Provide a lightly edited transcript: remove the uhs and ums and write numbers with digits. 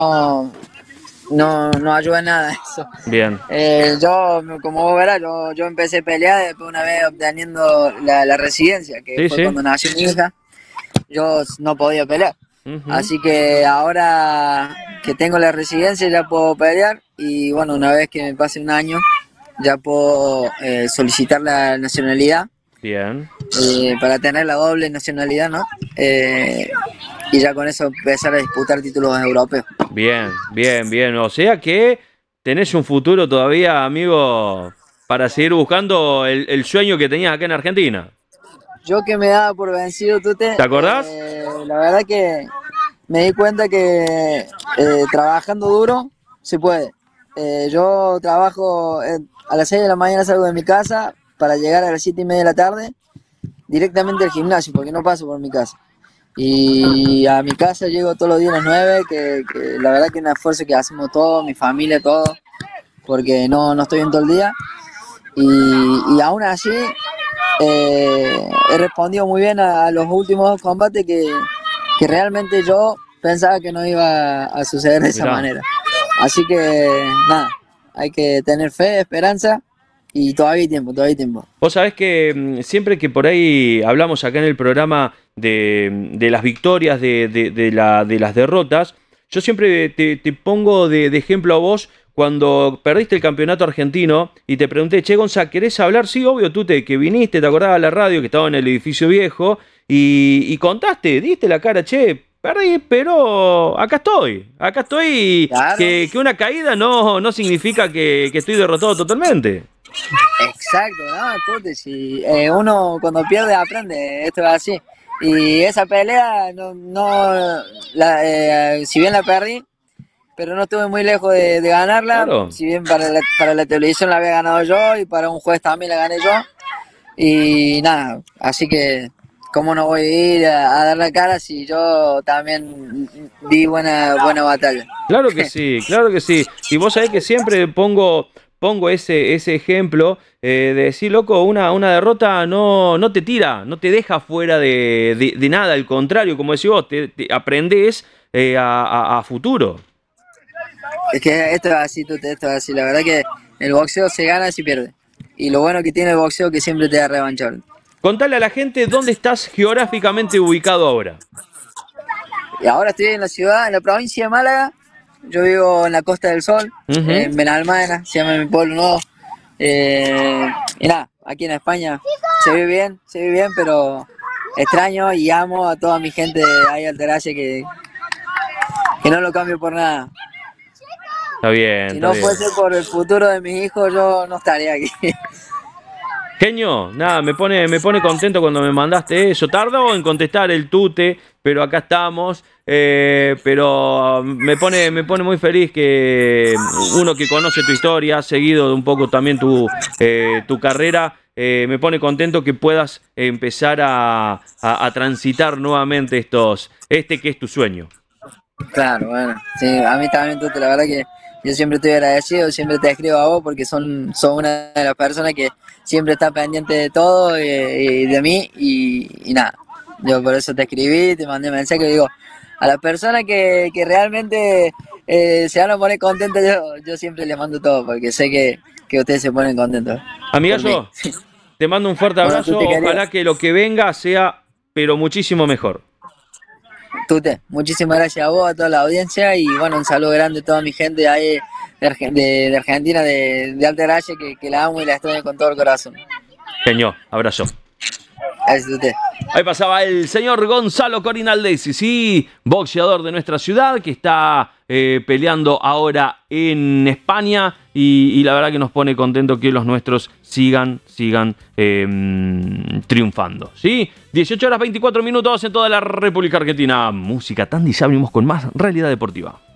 no ayuda en nada eso. Bien. Yo, como vos verás, yo empecé a pelear después una vez obteniendo la residencia, que Sí, fue sí. cuando nació mi hija. Yo no podía pelear. Ujú. Así que ahora que tengo la residencia ya puedo pelear y bueno, una vez que me pase un año ya puedo solicitar la nacionalidad Bien. para tener la doble nacionalidad, ¿no? Y ya con eso empezar a disputar títulos europeos. Bien, bien, bien. O sea que tenés un futuro todavía, amigo, para seguir buscando el sueño que tenías acá en Argentina. Yo que me daba por vencido, ¿Te acordás? la verdad que me di cuenta que trabajando duro se puede. Yo trabajo a las 6 de la mañana, salgo de mi casa para llegar a las 7:30 de la tarde directamente al gimnasio, porque no paso por mi casa. Y a mi casa llego todos los días a las 9, que la verdad que es un esfuerzo que hacemos todos, mi familia, todo, porque no estoy bien todo el día. Y aún así he respondido muy bien a los últimos dos combates que realmente yo pensaba que no iba a suceder de esa Mirá. manera. Así que nada, hay que tener fe, esperanza y todavía hay tiempo, todavía hay tiempo. Vos sabés que siempre que por ahí hablamos acá en el programa de las victorias, de las derrotas, yo siempre te pongo de ejemplo a vos cuando perdiste el campeonato argentino y te pregunté, che, Gonza, ¿querés hablar? Sí, obvio, que viniste, te acordabas de la radio, que estaba en el edificio viejo y contaste, diste la cara, che, perdí, pero acá estoy, Claro, que una caída no significa que estoy derrotado totalmente. exacto, ¿no? Escute, si uno cuando pierde aprende, esto es así. Y esa pelea, si bien la perdí, pero no estuve muy lejos de ganarla. Claro. Si bien para la televisión la había ganado yo y para un juez también la gané yo. Y nada, así que, ¿cómo no voy a ir a dar la cara si yo también di buena batalla? Claro que sí, claro que sí. Y vos sabés que siempre pongo ese ejemplo de decir, loco, una derrota no te tira, no te deja fuera de nada, al contrario, como decís vos, te aprendés a futuro. Es que esto es así, esto es así. La verdad que el boxeo se gana si pierde. Y lo bueno que tiene el boxeo es que siempre te da revancha. Contale a la gente dónde estás geográficamente ubicado ahora. Y ahora estoy en la ciudad, en la provincia de Málaga. Yo vivo en la Costa del Sol, Ujú. en Benalmádena, se llama mi pueblo nuevo. Y nada, aquí en España se vive bien, pero extraño y amo a toda mi gente ahí al Terache que no lo cambio por nada. Está bien, Si está no bien. fuese por el futuro de mis hijos, yo no estaría aquí. Genio, nada, me pone contento cuando me mandaste eso. Tardó en contestar el tute, pero acá estamos. Pero me pone muy feliz que uno que conoce tu historia, ha seguido un poco también tu carrera, me pone contento que puedas empezar a transitar nuevamente este que es tu sueño. Claro, bueno, sí, a mí también, Tute, la verdad que yo siempre estoy agradecido, siempre te escribo a vos porque son una de las personas que siempre está pendiente de todo y de mí y nada, yo por eso te escribí, te mandé mensaje y digo, a las personas que realmente se van a poner contentas, yo siempre les mando todo porque sé que ustedes se ponen contentos por mí. Amigallo, te mando un fuerte Bueno, tú te abrazo. quería. Ojalá que lo que venga sea, pero muchísimo mejor. Tute, muchísimas gracias a vos, a toda la audiencia y bueno, un saludo grande a toda mi gente ahí de Argentina, de Alta Gracia, que la amo y la extraño con todo el corazón. Genio, abrazo. Gracias, Tute. Ahí pasaba el señor Gonzalo Corinaldesi, sí, boxeador de nuestra ciudad, que está peleando ahora en España y la verdad que nos pone contento que los nuestros sigan triunfando, ¿sí? 18 horas 24 minutos en toda la República Argentina. Música tan abrimos con más realidad deportiva.